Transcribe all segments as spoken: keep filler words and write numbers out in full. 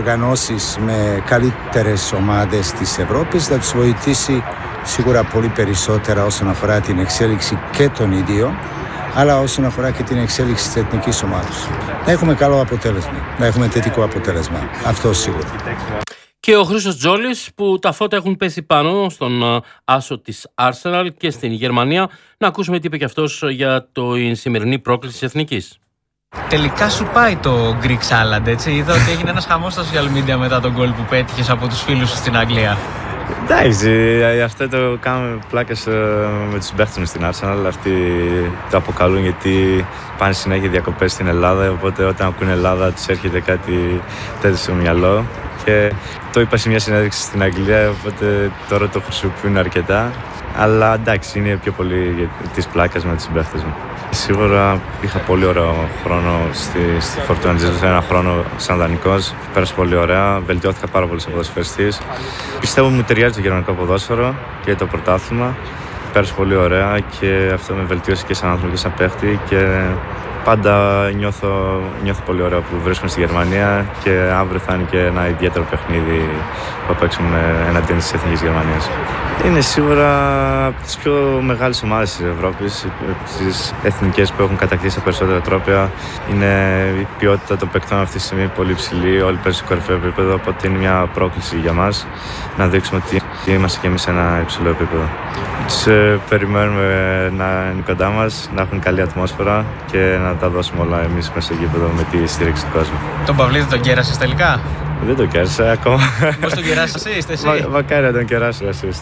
οργανώσεις με καλύτερες ομάδες της Ευρώπης, θα τους βοηθήσει σίγουρα πολύ περισσότερα όσον αφορά την εξέλιξη και των ιδίων, αλλά όσον αφορά και την εξέλιξη της εθνικής ομάδας. Να έχουμε καλό αποτέλεσμα, να έχουμε θετικό αποτέλεσμα. Αυτό σίγουρα. Και ο Χρήστος Τζόλης, που τα φώτα έχουν πέσει πάνω στον άσο της Arsenal και στην Γερμανία. Να ακούσουμε τι είπε και αυτός για την σημερινή πρόκληση της εθνικής. Τελικά σου πάει το Greek salad, έτσι. Είδα ότι έγινε ένας χαμός στα social media μετά τον γκολ που πέτυχες από τους φίλους σου στην Αγγλία. Εντάξει, αυτό το κάνουμε πλάκες με τους παίχτες μου στην Arsenal. Αυτοί το αποκαλούν γιατί πάνε συνέχεια διακοπές στην Ελλάδα. Οπότε όταν ακούνε Ελλάδα τους έρχεται κάτι τέτοιο στο μυαλό. Και το είπα σε μια συνέντευξη στην Αγγλία, οπότε τώρα το χρησιμοποιούν αρκετά. Αλλά εντάξει, είναι πιο πολύ για τις πλάκες με τους συμπαίχτες μου. Σίγουρα είχα πολύ ωραίο χρόνο στη, στη Φορτούνα Τζέζος, ένα χρόνο σαν δανεικός. Πέρασα πολύ ωραία, βελτιώθηκα πάρα πολύ σαν ποδοσφαιριστής. Πιστεύω μου ταιριάζει το γερμανικό ποδόσφαιρο και το πρωτάθλημα. Πέρασα πολύ ωραία και αυτό με βελτίωσε και σαν άνθρωπο και σαν παίχτη. Και πάντα νιώθω, νιώθω πολύ ωραία που βρίσκομαι στη Γερμανία και αύριο θα είναι και ένα ιδιαίτερο παιχνίδι που θα παίξουμε εναντίον της Εθνικής Γερμανίας. Είναι σίγουρα από τις πιο μεγάλες ομάδες της Ευρώπης, τις εθνικές που έχουν κατακτήσει τα περισσότερα τρόπαια. Είναι η ποιότητα των παικτών αυτή τη στιγμή πολύ υψηλή, όλοι παίζουν σε κορυφαίο επίπεδο, οπότε είναι μια πρόκληση για μας να δείξουμε ότι είμαστε και εμείς σε ένα υψηλό επίπεδο. Τους ε, περιμένουμε να είναι κοντά μας, να έχουν καλή ατμόσφαιρα και να τα δώσουμε όλα εμείς μέσα στο γήπεδο με τη στήριξη του κόσμου. Τον Παυλίδη τον κέρασες τελικά? Δεν το κέρασα ακόμα. Πώς τον κεράσεις assist, εσύ? Μα, μακάρι να τον κεράσω assist.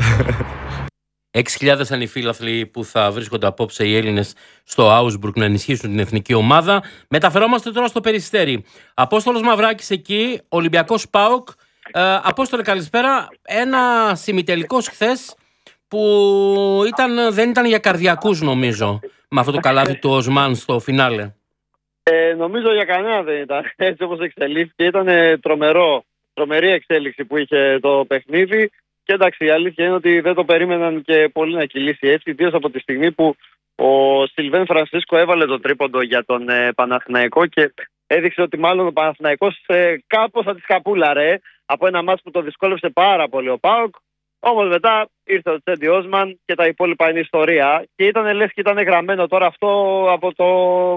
έξι χιλιάδες είναι οι φίλαθλοι που θα βρίσκονται απόψε οι Έλληνες στο Άουσμπουργκ να ενισχύσουν την εθνική ομάδα. Μεταφερόμαστε τώρα στο Περιστέρι. Απόστολος Μαυράκης εκεί, Ολυμπιακός ΠΑΟΚ. Ε, Απόστολε, καλησπέρα. Ένα ημιτελικός χθες που ήταν, δεν ήταν για καρδιακούς, νομίζω, με αυτό το καλάθι του Οσμάν στο φινάλε. Ε, νομίζω για κανένα δεν ήταν έτσι όπως εξελίχθηκε. Ήταν τρομερό, τρομερή εξέλιξη που είχε το παιχνίδι. Και εντάξει, η αλήθεια είναι ότι δεν το περίμεναν και πολύ να κυλήσει έτσι, ιδίως από τη στιγμή που ο Σιλβέν Φρανσίσκο έβαλε το τρίποντο για τον ε, Παναθηναϊκό και έδειξε ότι μάλλον ο Παναθηναϊκός ε, κάπως θα τη σκαπούλαρε από ένα μάτς που το δυσκόλεψε πάρα πολύ ο ΠΑΟΚ. Όμως μετά ήρθε ο Τσέντι Όσμαν και τα υπόλοιπα είναι ιστορία. Και ήταν λες και ήταν γραμμένο τώρα αυτό από το,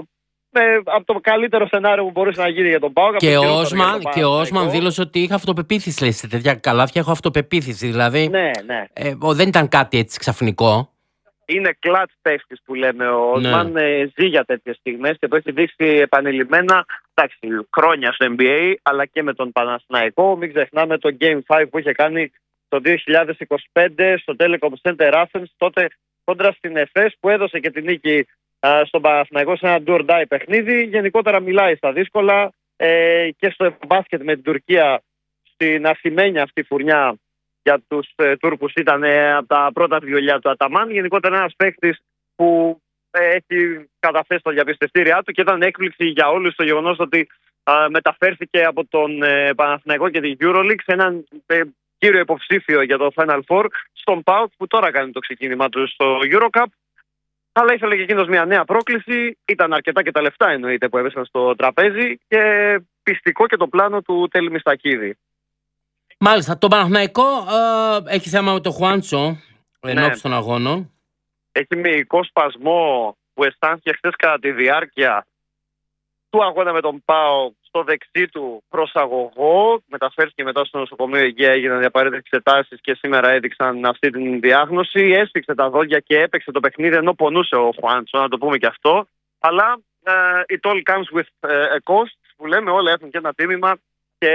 ε, από το καλύτερο σενάριο που μπορούσε να γίνει για τον ΠΑΟΚ. Και ο Όσμαν, και ο Όσμαν δήλωσε ότι είχα αυτοπεποίθηση. Λέει, σε τέτοια καλάθια έχω αυτοπεποίθηση. Δηλαδή ναι, ναι. Ε, δεν ήταν κάτι έτσι ξαφνικό. Είναι κλατς παίχτης που λέμε. Ο Όσμαν ναι. ε, ζει για τέτοιες στιγμές και το έχει δείξει επανειλημμένα. Εντάξει, χρόνια στο N B A αλλά και με τον Παναθηναϊκό. Μην ξεχνάμε το Game πέντε που είχε κάνει το δύο χιλιάδες είκοσι πέντε στο Telecom Center Athens, τότε κόντρα στην ΕΦΕΣ, που έδωσε και την νίκη α, στον Παναθηναϊκό σε ένα do or die παιχνίδι. Γενικότερα μιλάει στα δύσκολα ε, και στο μπάσκετ με την Τουρκία στην ασημένια αυτή φουρνιά για τους ε, Τούρκους ήταν ε, από τα πρώτα βιολιά του Αταμάν. Γενικότερα ένας παίκτης που ε, έχει καταθέσει τα διαπιστευτήριά του και ήταν έκπληξη για όλους το γεγονός ότι α, μεταφέρθηκε από τον ε, Παναθηναϊκό και την EuroLeague σε έναν ε, κύριο υποψήφιο για το Final Four στον ΠΑΟΚ, που τώρα κάνει το ξεκίνημά του στο EuroCup. Αλλά ήθελε και εκείνος μια νέα πρόκληση. Ήταν αρκετά και τα λεφτά εννοείται που έβεσαν στο τραπέζι και πιστικό και το πλάνο του Τέλη Μιστακίδη. Μάλιστα. Το Παναθηναϊκό ε, έχει θέμα με το Χουάντσο ενώπιση ναι. των αγώνων. Έχει μυϊκό σπασμό που αισθάνθηκε χθες κατά τη διάρκεια του αγώνα με τον ΠΑΟΚ στο δεξί του προσαγωγό. Μεταφέρθηκε μετά στο νοσοκομείο Αιγαία, έγιναν οι απαραίτητες εξετάσεις και σήμερα έδειξαν αυτή την διάγνωση. Έσφιξε τα δόντια και έπαιξε το παιχνίδι ενώ πονούσε ο Χουάντσο, να το πούμε και αυτό. Αλλά uh, it all comes with a cost, που λέμε, όλα έχουν και ένα τίμημα και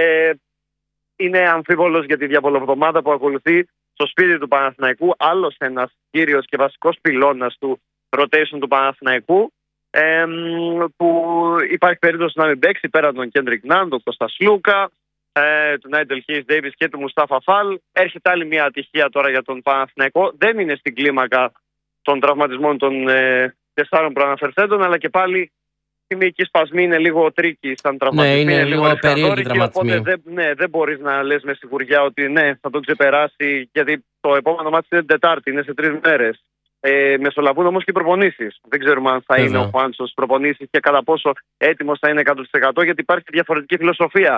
είναι αμφίβολος για τη διαβολοβδομάδα που ακολουθεί στο σπίτι του Παναθηναϊκού. Άλλος ένας κύριος και βασικός πυλώνας του rotation του Παναθηναϊκού, Ε, που υπάρχει περίπτωση να μην παίξει πέραν τον Κέντρικ Νάν, τον Κώστα Σλούκα, ε, του Νάιτελ Χέις Ντέιβις και του Μουστάφα Φαλ. Έρχεται άλλη μια ατυχία τώρα για τον Παναθηναϊκό. Δεν είναι στην κλίμακα των τραυματισμών των ε, τεσσάρων προαναφερθέντων, αλλά και πάλι η μυϊκή σπασμή είναι λίγο τρίκη σαν τραυματισμή. Ναι, είναι, είναι λίγο περίεργη τραυματισμή. Οπότε δεν, ναι, δεν μπορείς να λες με σιγουριά ότι ναι, θα τον ξεπεράσει, γιατί το επόμενο μάτι είναι την Τετάρτη, είναι σε τρεις μέρες. Ε, μεσολαβούν όμως και οι προπονήσεις. Δεν ξέρουμε αν θα Βέβαια. είναι ο Χουάντσο στις προπονήσεις και κατά πόσο έτοιμος θα είναι εκατό τοις εκατό, γιατί υπάρχει διαφορετική φιλοσοφία του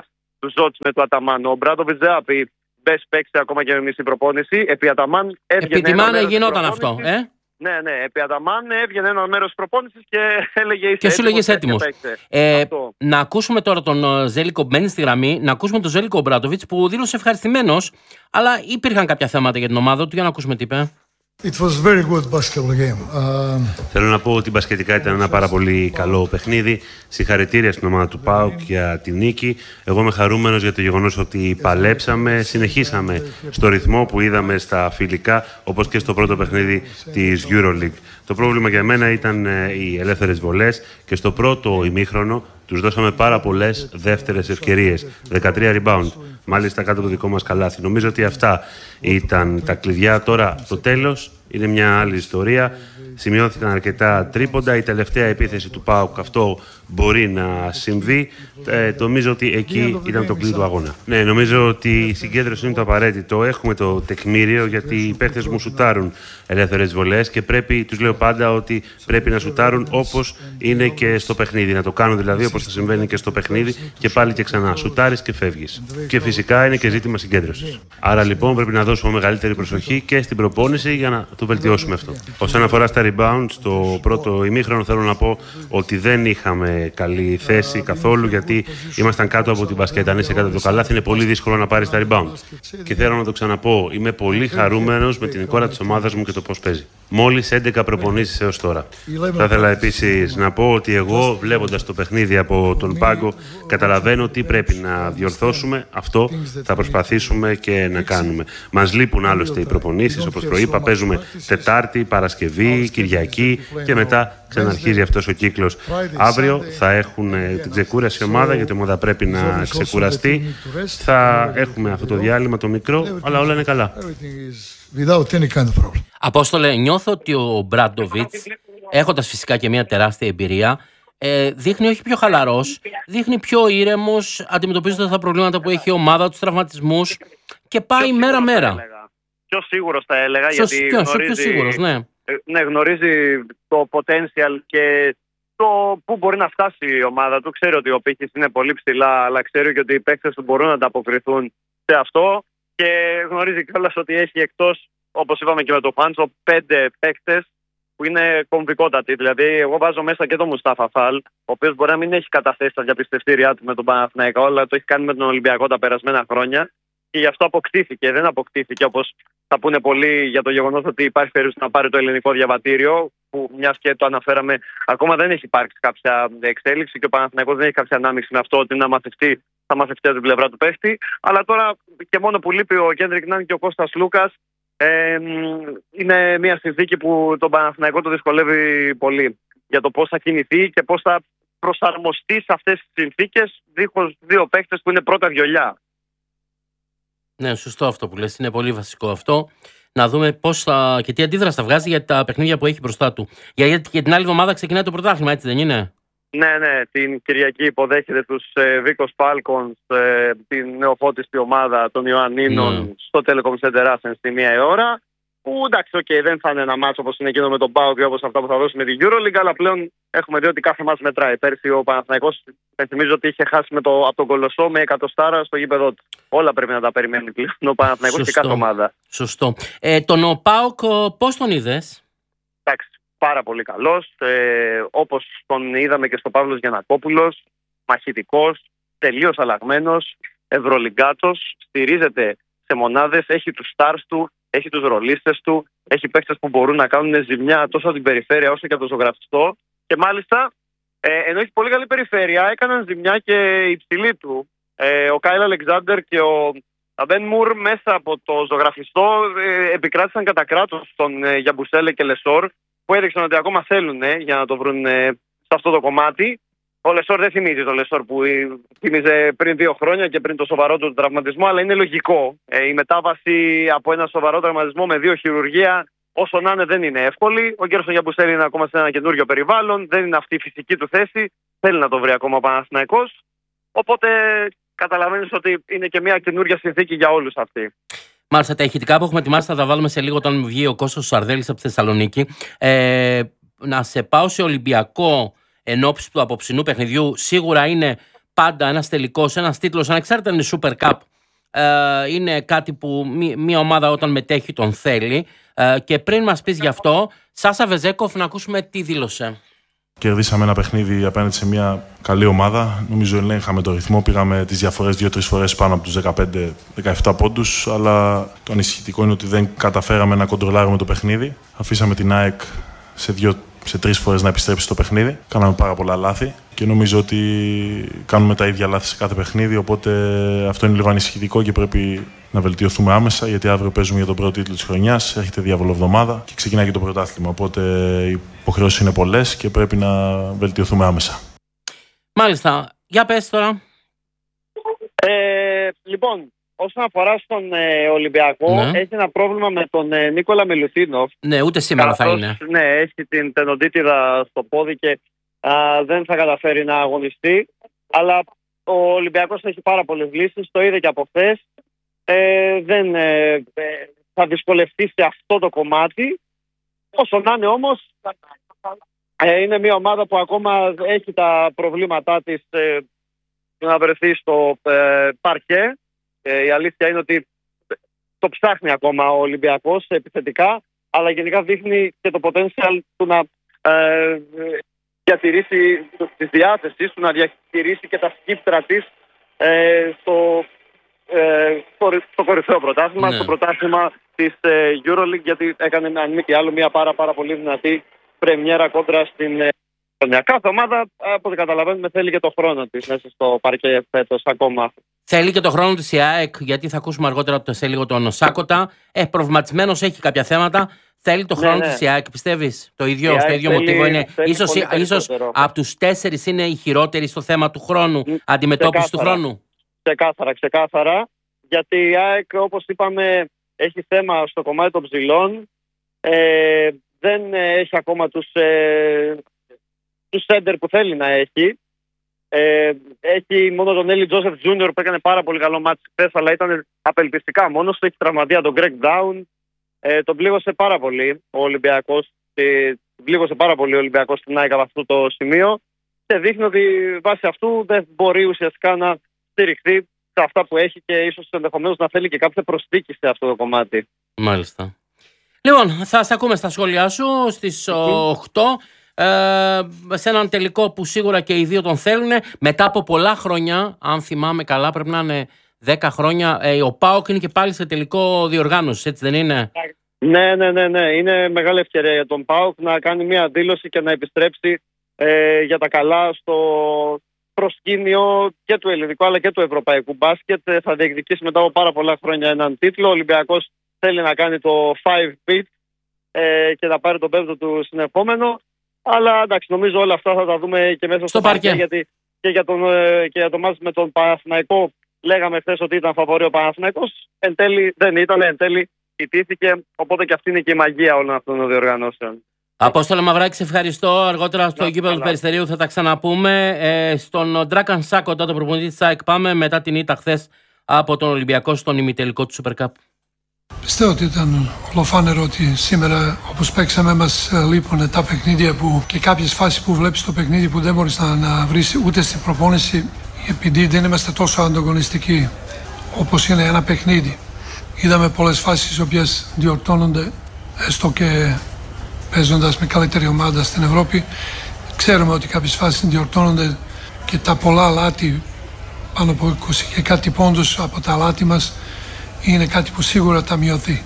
του Ζότς με του Αταμάν. Ο Μπράντοβιτς δεν θα πει μπες παίξε ακόμα και με μισή προπόνηση. Επί Αταμάν έβγαινε. Επί Τιμάνε γινόταν αυτό, ε? Ναι, ναι. Επί Αταμάν έβγαινε ένα μέρος προπόνησης και έλεγε. Και σου λέγε έτοιμος. Ε, να ακούσουμε τώρα τον Ζέλικο, μπαίνει στη γραμμή, να ακούσουμε τον Ζέλικο Μπράντοβιτς που δήλωσε ευχαριστημένος, αλλά υπήρχαν κάποια θέματα για την ομάδα του. Για να ακούσουμε τι είπε. It was very good basketball game. Uh... Θέλω να πω ότι μπασκετικά ήταν ένα πάρα πολύ καλό παιχνίδι. Συγχαρητήρια στην ομάδα του ΠΑΟΚ για την νίκη. Εγώ είμαι χαρούμενος για το γεγονός ότι παλέψαμε, συνεχίσαμε στο ρυθμό που είδαμε στα φιλικά, όπως και στο πρώτο παιχνίδι της EuroLeague. Το πρόβλημα για μένα ήταν οι ελεύθερες βολές και στο πρώτο ημίχρονο τους δώσαμε πάρα πολλές δεύτερες ευκαιρίες. δεκατρία rebound, μάλιστα κάτω από το δικό μας καλάθι. Νομίζω ότι αυτά ήταν τα κλειδιά. Τώρα το τέλος είναι μια άλλη ιστορία. Σημειώθηκαν αρκετά τρίποντα. Η τελευταία επίθεση του ΠΑΟΚ, αυτό μπορεί να συμβεί. Ε, νομίζω ότι εκεί ήταν το κλειδί του αγώνα. Ναι, νομίζω ότι η συγκέντρωση είναι το απαραίτητο. Έχουμε το τεκμήριο γιατί οι παίχτες μου σουτάρουν ελεύθερες βολές και πρέπει, τους λέω πάντα ότι πρέπει να σουτάρουν όπως είναι και στο παιχνίδι. Να το κάνουν δηλαδή όπως θα συμβαίνει και στο παιχνίδι και πάλι και ξανά. Σουτάρεις και φεύγεις. Και φυσικά είναι και ζήτημα συγκέντρωσης. Άρα λοιπόν πρέπει να δώσουμε μεγαλύτερη προσοχή και στην προπόνηση για να το βελτιώσουμε αυτό. Όσον αφορά στα rebound, στο πρώτο ημίχρονο θέλω να πω ότι δεν είχαμε καλή θέση καθόλου γιατί ήμασταν κάτω από την μπασκέτα. Αν είσαι κάτω από το καλάθι, είναι πολύ δύσκολο να πάρεις τα rebound. Και θέλω να το ξαναπώ, είμαι πολύ χαρούμενος με την εικόνα της ομάδας μου και το πώς παίζει. Μόλις έντεκα προπονήσεις έως τώρα. Θα ήθελα επίσης να πω ότι εγώ, βλέποντας το παιχνίδι από τον πάγκο, καταλαβαίνω τι πρέπει να διορθώσουμε. Αυτό θα προσπαθήσουμε και να κάνουμε. Μας λείπουν άλλωστε οι προπονήσεις, όπως προείπα, παίζουμε Τετάρτη, Παρασκευή, Κυριακή και μετά ξαναρχίζει αυτός ο κύκλος. Αύριο θα έχουν την ξεκούραση ομάδα γιατί η ομάδα πρέπει να ξεκουραστεί. Θα έχουμε αυτό το διάλειμμα το μικρό, αλλά όλα είναι καλά. Απόστολε, νιώθω ότι ο Μπράντοβιτς, έχοντας φυσικά και μια τεράστια εμπειρία, ε, δείχνει όχι πιο χαλαρός, δείχνει πιο ήρεμος, αντιμετωπίζοντας τα προβλήματα που έχει η ομάδα, τους τραυματισμούς και πάει μέρα-μέρα. Πιο σίγουρος θα έλεγα, Ποιος, γιατί ποιος, γνωρίζει, πιο σίγουρος, ναι. ναι, γνωρίζει το potential και το πού μπορεί να φτάσει η ομάδα του. Ξέρει ότι ο πύχης είναι πολύ ψηλά, αλλά ξέρει και ότι οι παίκτες του μπορούν να ανταποκριθούν σε αυτό και γνωρίζει κιόλας ότι έχει εκτός, όπως είπαμε και με το Φάντσο, πέντε παίκτες που είναι κομβικότατοι. Δηλαδή, εγώ βάζω μέσα και τον Μουστάφα Φαλ, ο οποίος μπορεί να μην έχει καταθέσει τα διαπιστευτήριά του με τον Παναθηναϊκό, αλλά το έχει κάνει με τον Ολυμπιακό τα περασμένα χρόνια και γι' αυτό αποκτήθηκε. Δεν αποκτήθηκε όπως θα πούνε πολλοί για το γεγονός ότι υπάρχει περίπτωση να πάρει το ελληνικό διαβατήριο, που μιας και το αναφέραμε, ακόμα δεν έχει υπάρξει κάποια εξέλιξη και ο Παναθηναϊκός δεν έχει κάποια ανάμειξη με αυτό ότι να μαθευτεί, θα μαθευτεί από την πλευρά του παίχτη. Αλλά τώρα και μόνο που λείπει ο Κέντρικ Νάν και ο Κώστας Λούκας, ε, είναι μια συνθήκη που τον Παναθηναϊκό το δυσκολεύει πολύ για το πώς θα κινηθεί και πώς θα προσαρμοστεί σε αυτές τις συνθήκες δίχως δύο παίχτες που είναι πρώτα βιολιά. Ναι, σωστό αυτό που λες. Είναι πολύ βασικό αυτό. Να δούμε πώς θα και τι αντίδραση θα βγάζει για τα παιχνίδια που έχει μπροστά του. Γιατί για την άλλη εβδομάδα ξεκινάει το πρωτάθλημα, έτσι δεν είναι? Ναι, ναι. Την Κυριακή υποδέχεται τους ε, Βίκος Φάλκονς, ε, την νεοφώτιστη ομάδα των Ιωαννίνων, ναι, στο Telecom Center Athens στη μία η ώρα. Που εντάξει, okay, δεν θα είναι ένα μάτσο όπως είναι εκείνο με τον ΠΑΟΚ και όπως αυτά που θα δώσουμε την EuroLeague, αλλά πλέον έχουμε δει ότι κάθε μάτς μετράει. Πέρσι ο Παναθηναϊκός, θυμίζω ότι είχε χάσει με το, από τον Κολοσσό με εκατοστάρα στο γήπεδο του. Όλα πρέπει να τα περιμένει πλέον ο Παναθηναϊκός και κάθε ομάδα. Σωστό. Ε, τον ΠΑΟΚ πώς τον είδες? Εντάξει, πάρα πολύ καλός. Ε, όπως τον είδαμε και στο Παύλος Γιαννακόπουλος, μαχητικός, τελείως αλλαγμένος, ευρωλιγκάτος, στηρίζεται σε μονάδες, έχει τους stars του, έχει τους ρολίστες του, έχει παίκτες που μπορούν να κάνουν ζημιά τόσο από την περιφέρεια όσο και από το ζωγραφιστό. Και μάλιστα, ε, ενώ έχει πολύ καλή περιφέρεια, έκαναν ζημιά και οι ψηλοί του. Ε, ο Κάιλ Αλεξάνδερ και ο Αμπέν Μουρ μέσα από το ζωγραφιστό ε, επικράτησαν κατά κράτος τον ε, Γιαμπουσέλε και Λεσόρ, που έδειξαν ότι ακόμα θέλουν ε, για να το βρουν ε, σε αυτό το κομμάτι. Ο Λεσόρ δεν θυμίζει το Λεσόρ που θυμίζε πριν δύο χρόνια και πριν το σοβαρό του τραυματισμό, αλλά είναι λογικό. Ε, η μετάβαση από ένα σοβαρό τραυματισμό με δύο χειρουργία, όσο να είναι, δεν είναι εύκολη. Ο Γκέρσον Γιαμπουσέλη είναι ακόμα σε ένα καινούριο περιβάλλον, δεν είναι αυτή η φυσική του θέση, θέλει να το βρει ακόμα ο Παναθηναϊκός. Οπότε καταλαβαίνεις ότι είναι και μια καινούρια συνθήκη για όλους αυτή. Μάλιστα, τα ηχητικά που έχουμε ετοιμάσει θα τα βάλουμε σε λίγο όταν βγει ο Κώστας Σαρδέλης από τη Θεσσαλονίκη. Ε, να σε πάω σε Ολυμπιακό εν ώψη του απόψινού παιχνιδιού. Σίγουρα είναι πάντα ένας τελικός, ένας τίτλος, ανεξάρτητα είναι Super Cup, ε, είναι κάτι που μια ομάδα όταν μετέχει τον θέλει. Ε, και πριν μας πεις γι' αυτό, Σάσα Βεζέκοφ, να ακούσουμε τι δήλωσε. Κερδίσαμε ένα παιχνίδι απέναντι σε μια καλή ομάδα. Νομίζω ελέγχαμε το ρυθμό. Πήγαμε τις διαφορές δύο-τρεις φορές πάνω από τους δεκαπέντε δεκαεπτά πόντους. Αλλά το ανησυχητικό είναι ότι δεν καταφέραμε να κοντρολάρουμε το παιχνίδι. Αφήσαμε την ΑΕΚ σε, δύο, σε τρεις φορές να επιστρέψει στο παιχνίδι. Κάναμε πάρα πολλά λάθη. Και νομίζω ότι κάνουμε τα ίδια λάθη σε κάθε παιχνίδι. Οπότε αυτό είναι λίγο ανησυχητικό και πρέπει να βελτιωθούμε άμεσα. Γιατί αύριο παίζουμε για τον πρώτο τίτλο της χρονιάς. Έρχεται διαβολοβδομάδα και ξεκινάει και το πρωτάθλημα. Οπότε οι υποχρεώσεις είναι πολλές και πρέπει να βελτιωθούμε άμεσα. Μάλιστα. Για πες τώρα. Ε, λοιπόν, όσον αφορά στον ε, Ολυμπιακό, ναι. έχει ένα πρόβλημα με τον ε, Νίκολα Μιλουτίνοφ. Ναι, ούτε σήμερα καθώς, θα είναι. Ναι, έχει την τενοντίτιδα στο πόδι και α, δεν θα καταφέρει να αγωνιστεί. Αλλά ο Ολυμπιακός έχει πάρα πολλές λύσεις, το είδε και από χθες. Ε, δεν ε, θα δυσκολευτεί σε αυτό το κομμάτι. Όσο να είναι όμως, ε, είναι μια ομάδα που ακόμα έχει τα προβλήματά της ε, να βρεθεί στο ε, παρκέ. Ε, η αλήθεια είναι ότι το ψάχνει ακόμα ο Ολυμπιακός επιθετικά, αλλά γενικά δείχνει και το potential του να ε, διατηρήσει τις διάθεσεις του, να διατηρήσει και τα σκύπτρα της ε, στο, ε, στο, στο κορυφαίο πρωτάθλημα, ναι. στο πρωτάθλημα της ε, EuroLeague, γιατί έκανε αν μη τι άλλο μια πάρα, πάρα πολύ δυνατή πρεμιέρα κόντρα στην ε, χρονιά. Κάθε ομάδα, από ό,τι καταλαβαίνουμε, θέλει και το χρόνο της μέσα στο παρκέ φέτος ακόμα. Θέλει και το χρόνο της η ΑΕΚ, γιατί θα ακούσουμε αργότερα από σε λίγο τον Σάκοτα. Ε, προβληματισμένος, έχει κάποια θέματα. Θέλει το χρόνο ναι, ναι. της η ΑΕΚ, πιστεύεις? Το ίδιο, στο ίδιο μοτίβο είναι. Ίσως, ίσως από τους τέσσερις είναι η χειρότερη στο θέμα του χρόνου, αντιμετώπιση του χρόνου. Ξεκάθαρα, ξεκάθαρα. Γιατί η ΑΕΚ, όπως είπαμε, έχει θέμα στο κομμάτι των ψηλών. Ε, δεν έχει ακόμα τους, ε, τους σέντερ που θέλει να έχει. Ε, έχει μόνο τον Έλλη Τζόσεφ Τζούνιορ που έκανε πάρα πολύ καλό μάτι χθες, αλλά ήταν απελπιστικά μόνος του. Έχει τραυματία τον Γκρέγκ Ντάουν. Ε, τον πλήγωσε πάρα πολύ ο Ολυμπιακός. Ε, πλήγωσε πάρα πολύ ο Ολυμπιακός στην ΑΕΚ από αυτό το σημείο. Και δείχνει ότι βάσει αυτού δεν μπορεί ουσιαστικά να στηριχθεί σε αυτά που έχει και ίσως ενδεχομένως να θέλει και κάποια προσθήκη σε αυτό το κομμάτι. Μάλιστα. Λοιπόν, θα σε ακούμε στα σχόλιά σου στις οκτώ. Ε, σε έναν τελικό που σίγουρα και οι δύο τον θέλουν μετά από πολλά χρόνια, αν θυμάμαι καλά πρέπει να είναι δέκα χρόνια. ε, ο ΠΑΟΚ είναι και πάλι σε τελικό διοργάνωση, έτσι δεν είναι? Ναι, ναι, ναι, ναι. Είναι μεγάλη ευκαιρία για τον ΠΑΟΚ να κάνει μια δήλωση και να επιστρέψει ε, για τα καλά στο προσκήνιο και του ελληνικού αλλά και του ευρωπαϊκού μπάσκετ. Θα διεκδικήσει μετά από πάρα πολλά χρόνια έναν τίτλο. Ο Ολυμπιακός θέλει να κάνει το πέντε beat ε, και να πάρει τον πέμπτο του συνεχόμενο. Αλλά εντάξει, νομίζω όλα αυτά θα τα δούμε και μέσα στο, στο παρκέ. Γιατί και για τον, και για το μάτς με τον Παναθηναϊκό λέγαμε χθες ότι ήταν φαβορί ο Παναθηναϊκός. Εν τέλει δεν ήταν, εν τέλει ιτήθηκε. Οπότε και αυτή είναι και η μαγεία όλων αυτών των διοργανώσεων. Απόστολε Μαυράκη, σε ευχαριστώ. Αργότερα στο γήπεδο του Περιστερίου θα τα ξαναπούμε. Ε, στον Ντράκαν Σάκοτα, τον προπονητή της ΑΕΚ, πάμε μετά την ήττα χθες από τον Ολυμπιακό στον ημιτελικό του Super Cup. Πιστεύω ότι ήταν ολοφάνερο ότι σήμερα όπως παίξαμε μας λείπουν τα παιχνίδια που, και κάποιες φάσεις που βλέπεις το παιχνίδι που δεν μπορείς να, να βρεις ούτε στην προπόνηση επειδή δεν είμαστε τόσο ανταγωνιστικοί όπως είναι ένα παιχνίδι. Είδαμε πολλές φάσεις οι οποίες διορθώνονται έστω και παίζοντας με καλύτερη ομάδα στην Ευρώπη. Ξέρουμε ότι κάποιες φάσεις διορθώνονται και τα πολλά λάθη πάνω από είκοσι και κάτι πόντους από τα λάθη μας είναι κάτι που σίγουρα θα μειωθεί.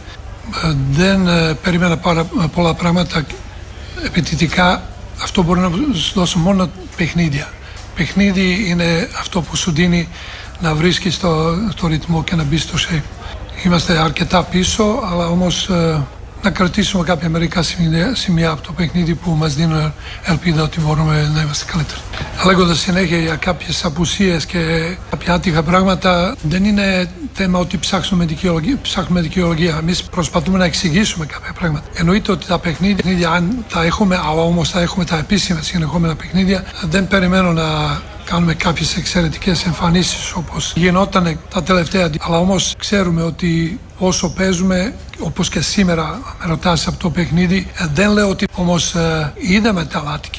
Δεν ε, περίμενα πάρα πολλά πράγματα επιτητικά. Αυτό μπορεί να σου δώσει μόνο παιχνίδια. Παιχνίδι είναι αυτό που σου δίνει να βρίσκεις το, το ρυθμό και να μπεις στο shape. Είμαστε αρκετά πίσω, αλλά όμως ε, να κρατήσουμε κάποια μερικά σημεία, σημεία από το παιχνίδι που μας δίνουν ελπίδα ότι μπορούμε να είμαστε καλύτεροι. Λέγοντας συνέχεια για κάποιες απουσίες και κάποια άτυχα πράγματα, δεν είναι θέμα ότι ψάχνουμε δικαιολογία. Ψάχνουμε δικαιολογία. Εμείς προσπαθούμε να εξηγήσουμε κάποια πράγματα. Εννοείται ότι τα παιχνίδια, αν τα έχουμε, αλλά όμως θα έχουμε τα επίσημα συνεχόμενα παιχνίδια, δεν περιμένω να κάνουμε κάποιες εξαιρετικές εμφανίσεις όπως γινόταν τα τελευταία. Αλλά όμως ξέρουμε ότι όσο παίζουμε, όπως και σήμερα με ρωτάς από το παιχνίδι, δεν λέω ότι όμως ε, είδαμε τα λάθη και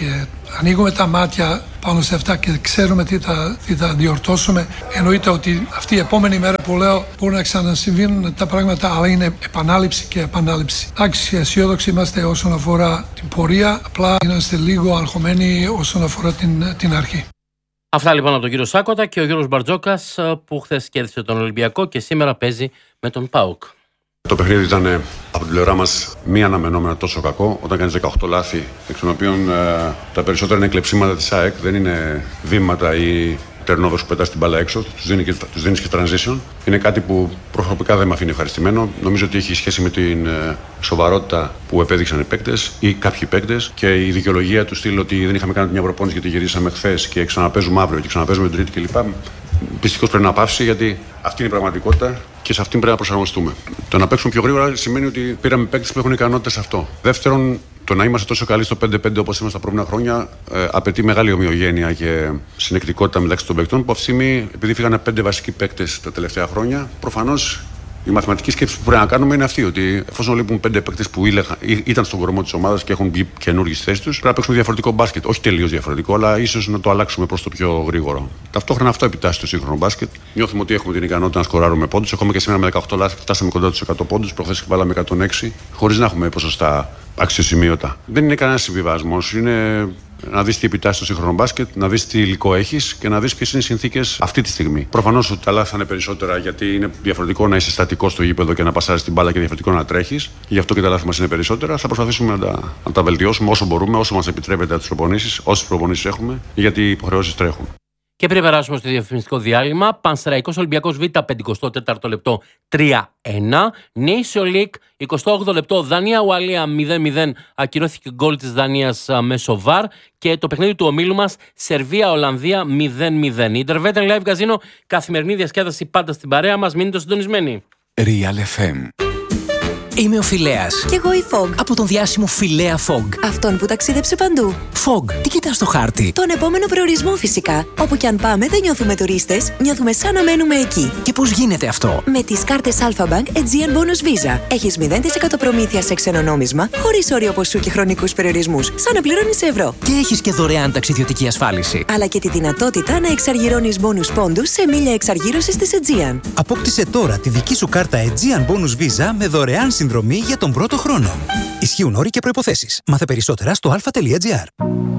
ανοίγουμε τα μάτια πάνω σε αυτά και ξέρουμε τι θα, τι θα διορθώσουμε. Εννοείται ότι αυτή η επόμενη μέρα που λέω μπορούν να ξανασυμβαίνουν τα πράγματα, αλλά είναι επανάληψη και επανάληψη. Εντάξει, αισιόδοξοι είμαστε όσον αφορά την πορεία, απλά είμαστε λίγο αγχωμένοι όσον αφορά την, την αρχή. Αυτά λοιπόν από τον κύριο Σάκοτα και ο Γιώργος Μπαρτζόκας που χθες κέρδισε τον Ολυμπιακό και σήμερα παίζει με τον ΠΑΟΚ. Το παιχνίδι ήταν από την πλευρά μας μη αναμενόμενα τόσο κακό, όταν κάνεις δεκαοκτώ λάθη, εξ των οποίων ε, τα περισσότερα είναι κλεψίματα της ΑΕΚ, δεν είναι βήματα ή turnovers που πετάς την μπάλα έξω, τους δίνεις και, τους δίνεις και transition. Είναι κάτι που προσωπικά δεν με αφήνει ευχαριστημένο. Νομίζω ότι έχει σχέση με την ε, σοβαρότητα που επέδειξαν οι παίκτες ή κάποιοι παίκτες και η δικαιολογία του στυλ ότι δεν είχαμε κάνει μια προπόνηση γιατί γυρίσαμε χθες και ξαναπέζουμε αύριο και ξαναπέζουμε την Τρίτη κλπ. Δυστυχώς πρέπει να πάυσει, γιατί αυτή είναι η πραγματικότητα και σε αυτήν πρέπει να προσαρμοστούμε. Το να παίξουμε πιο γρήγορα σημαίνει ότι πήραμε παίκτες που έχουν ικανότητες σε αυτό. Δεύτερον, το να είμαστε τόσο καλοί στο πέντε πέντε όπως είμαστε τα προηγούμενα χρόνια ε, απαιτεί μεγάλη ομοιογένεια και συνεκτικότητα μεταξύ των παίκτων. Που αυτή τη στιγμή, επειδή φύγανε πέντε βασικοί παίκτες τα τελευταία χρόνια, προφανώς η μαθηματική σκέψη που πρέπει να κάνουμε είναι αυτή: ότι εφόσον λείπουν πέντε παίκτες που ήταν στον κορμό της ομάδας και έχουν βγει καινούργιοι στη θέση τους, πρέπει να παίξουμε διαφορετικό μπάσκετ. Όχι τελείως διαφορετικό, αλλά ίσως να το αλλάξουμε προς το πιο γρήγορο. Ταυτόχρονα αυτό επιτάσσει το σύγχρονο μπάσκετ. Νιώθουμε ότι έχουμε την ικανότητα να σκοράρουμε πόντους. Έχουμε και σήμερα με δεκαοκτώ λάθη, φτάσαμε κοντά στους εκατό πόντους. Προχθές βάλαμε εκατόν έξι, χωρίς να έχουμε ποσοστά αξιοσημείωτα. Δεν είναι κανένας συμβιβασμός. Είναι να δεις τι επιτάσσει στο σύγχρονο μπάσκετ, να δεις τι υλικό έχεις και να δεις ποιες είναι οι συνθήκες αυτή τη στιγμή. Προφανώς ότι τα λάθη θα είναι περισσότερα, γιατί είναι διαφορετικό να είσαι στατικός στο γήπεδο και να πασάρεις την μπάλα και διαφορετικό να τρέχεις. Γι' αυτό και τα λάθη μας είναι περισσότερα. Θα προσπαθήσουμε να τα, να τα βελτιώσουμε όσο μπορούμε, όσο μας επιτρέπεται από τις προπονήσεις, όσες προπονήσεις έχουμε, γιατί οι υποχρεώσεις τρέχουν. Και πριν περάσουμε στο διαφημιστικό διάλειμμα, Πανσεραϊκός Ολυμπιακός Β, πενηκοστό τέταρτο λεπτό τρία ένα. Nation League, εικοστό όγδοο λεπτό, Δανία Ουαλία μηδέν μηδέν. Ακυρώθηκε γκολ της Δανίας μέσω βαρ. Και το παιχνίδι του ομίλου μας, Σερβία Ολλανδία μηδέν μηδέν. Η Intervetan Live Casino, καθημερινή διασκέδαση πάντα στην παρέα μας. Μείνετε συντονισμένοι. Real εφ εμ. Είμαι ο Φιλέας. Κι εγώ η Fog. Από τον διάσημο Φιλέα Fog. Αυτόν που ταξίδεψε παντού. Fog, τι κοιτάς στο χάρτη? Τον επόμενο προορισμό φυσικά. Όπου κι αν πάμε δεν νιώθουμε τουρίστες, νιώθουμε σαν να μένουμε εκεί. Και πώς γίνεται αυτό? Με τις κάρτες Alpha Bank Aegean Bonus Visa. Έχεις μηδέν τοις εκατό προμήθεια σε ξενονόμισμα, χωρίς όριο ποσού και χρονικούς περιορισμούς. Σαν να πληρώνεις σε ευρώ. Και έχεις και δωρεάν ταξιδιωτική ασφάλιση. Αλλά και τη δυνατότητα να εξαργυρώνεις bonus πόντους σε μίλια εξαργύρωσης της Aegean. Απόκτησε τώρα τη δική σου κάρτα Aegean Bonus Visa με δωρεάν συνδρομή για τον πρώτο χρόνο. Ισχύουν όροι και προϋποθέσεις. Μάθε περισσότερα στο αλφα τελεία τζι άρ.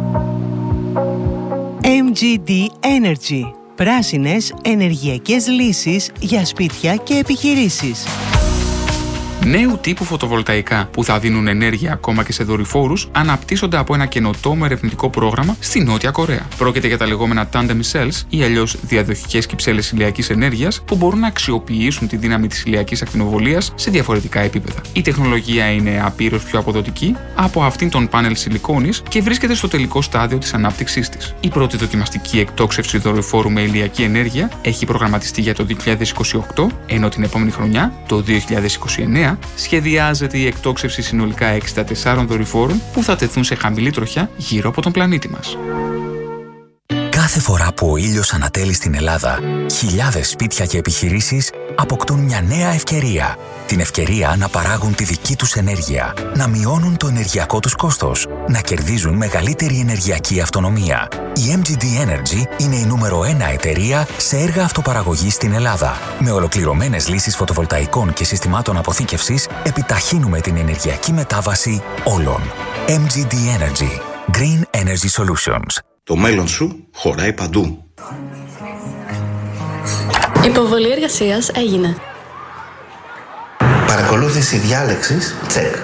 εμ τζι ντι Energy. Πράσινες ενεργειακές λύσεις για σπίτια και επιχειρήσεις. Νέου τύπου φωτοβολταϊκά που θα δίνουν ενέργεια ακόμα και σε δορυφόρους αναπτύσσονται από ένα καινοτόμο ερευνητικό πρόγραμμα στη Νότια Κορέα. Πρόκειται για τα λεγόμενα tandem cells ή αλλιώς διαδοχικές κυψέλες ηλιακής ενέργειας που μπορούν να αξιοποιήσουν τη δύναμη της ηλιακής ακτινοβολίας σε διαφορετικά επίπεδα. Η τεχνολογία είναι απείρως πιο αποδοτική από αυτήν των πάνελ σιλικόνης και βρίσκεται στο τελικό στάδιο της ανάπτυξής της. Η πρώτη δοκιμαστική εκτόξευση δορυφόρου με ηλιακή ενέργεια έχει προγραμματιστεί για το δύο χιλιάδες είκοσι οκτώ, ενώ την επόμενη χρονιά, το δύο χιλιάδες είκοσι εννέα, σχεδιάζεται η εκτόξευση συνολικά εξήντα τεσσάρων δορυφόρων που θα τεθούν σε χαμηλή τροχιά γύρω από τον πλανήτη μας. Κάθε φορά που ο ήλιος ανατέλει στην Ελλάδα, χιλιάδες σπίτια και επιχειρήσεις αποκτούν μια νέα ευκαιρία. Την ευκαιρία να παράγουν τη δική τους ενέργεια, να μειώνουν το ενεργειακό τους κόστος, να κερδίζουν μεγαλύτερη ενεργειακή αυτονομία. Η εμ τζι ντι Energy είναι η νούμερο ένα εταιρεία σε έργα αυτοπαραγωγής στην Ελλάδα. Με ολοκληρωμένες λύσεις φωτοβολταϊκών και συστημάτων αποθήκευσης, επιταχύνουμε την ενεργειακή μετάβαση όλων. εμ τζι ντι Energy. Green Energy Solutions. Το μέλλον σου χωράει παντού. Η υποβολή εργασίας έγινε. Παρακολούθηση διάλεξης, τσεκ.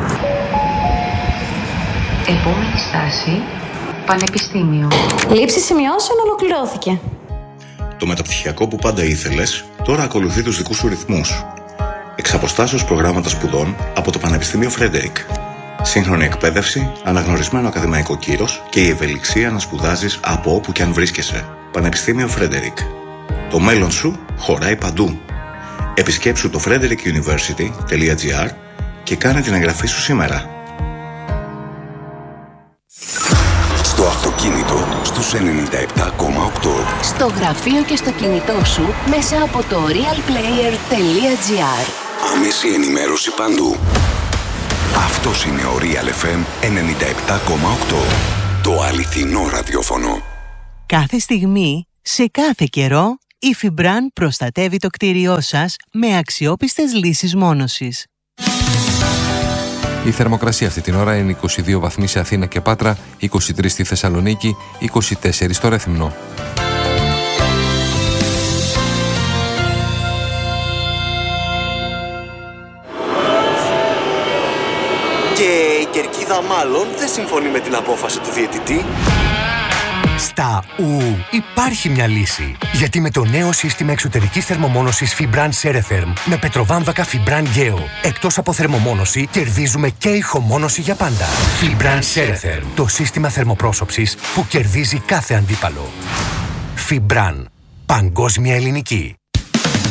Επόμενη στάση, πανεπιστήμιο. Λήψη σημειώσεων ολοκληρώθηκε. Το μεταπτυχιακό που πάντα ήθελες, τώρα ακολουθεί τους δικούς σου ρυθμούς. Εξ αποστάσεως προγράμματα σπουδών από το Πανεπιστήμιο Φρέντερικ. Σύγχρονη εκπαίδευση, αναγνωρισμένο ακαδημαϊκό κύρος και η ευελιξία να σπουδάζεις από όπου και αν βρίσκεσαι. Πανεπιστήμιο Φρέντερικ. Το μέλλον σου χωράει παντού. Επισκέψου το frederick university τελεία τζι άρ και κάνε την εγγραφή σου σήμερα. Στο αυτοκίνητο στους ενενήντα επτά κόμμα οκτώ. Στο γραφείο και στο κινητό σου μέσα από το realplayer τελεία τζι άρ. Άμεση ενημέρωση παντού. Αυτός είναι ο Real εφ εμ ενενήντα επτά κόμμα οκτώ. Το αληθινό ραδιόφωνο. Κάθε στιγμή, σε κάθε καιρό, η Fibran προστατεύει το κτίριό σας με αξιόπιστες λύσεις μόνωσης. Η θερμοκρασία αυτή την ώρα είναι είκοσι δύο βαθμοί σε Αθήνα και Πάτρα, είκοσι τρεις στη Θεσσαλονίκη, είκοσι τέσσερα στο Ρέθυμνο. Και η κερκίδα μάλλον δεν συμφωνεί με την απόφαση του διαιτητή. Στα ου υπάρχει μια λύση. Γιατί με το νέο σύστημα εξωτερικής θερμομόνωσης Fibran Ceretherm με πετροβάμβακα Fibran Geo, εκτός από θερμομόνωση, κερδίζουμε και ηχομόνωση για πάντα. Fibran Ceretherm, το σύστημα θερμοπρόσωψης που κερδίζει κάθε αντίπαλο. Fibran, παγκόσμια ελληνική.